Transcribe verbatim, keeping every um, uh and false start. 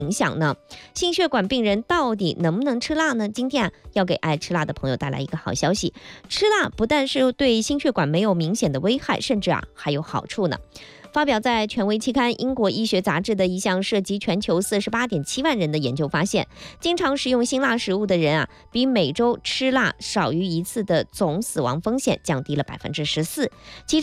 影响呢？心血管病人到底能不能吃辣呢？今天啊，要给爱吃辣的朋友带来一个好消息，吃辣不但是对心血管没有明显的危害，甚至啊还有好处呢。发表在权威期刊《英国医学杂志》的一项涉及全球四十八点七万人的研究发现，经常食用辛辣食物的人啊，比每周吃辣少于一次的总死亡风险降低了百分之十四。其